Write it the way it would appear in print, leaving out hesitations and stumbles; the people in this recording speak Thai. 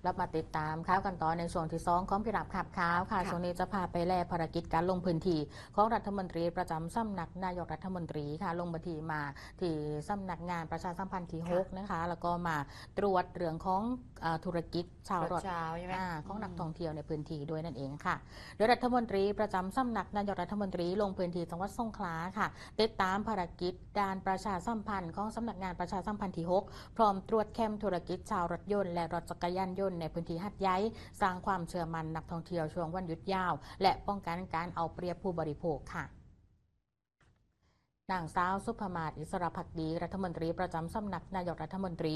รับมาติดตามข่าวกันต่อในช่วงที่2ของพิรับขับข่าวค่ะช่วงนี้จะพาไปแลภารกิจการลงพื้นที่ของรัฐมนตรีประจำสำนักนายกรัฐมนตรีค่ะลงพื้นที่มาที่สำนักงานประชาสัมพันธ์ที่6นะคะแล้วก็มาตรวจเรื่องของธุรกิจชาวรถของนักท่องเที่ยวในพื้นที่ด้วยนั่นเองค่ะโดยรัฐมนตรีประจำสำนักนายกรัฐมนตรีลงพื้นที่จังหวัดสงขลาค่ะติดตามภารกิจด้านประชาสัมพันธ์ของสำนักงานประชาสัมพันธ์ที่6พร้อมตรวจเข้มธุรกิจชาวรถยนต์และรถจักรยานยนต์ในพื้นที่หัดใหญ่สร้างความเชื่อมั่นนักท่องเที่ยวช่วงวันหยุดยาวและป้องกันการเอาเปรียบผู้บริโภคค่ะนางสาวสุภมาศอิสระภักดีรัฐมนตรีประจำสำนักนายกรัฐมนตรี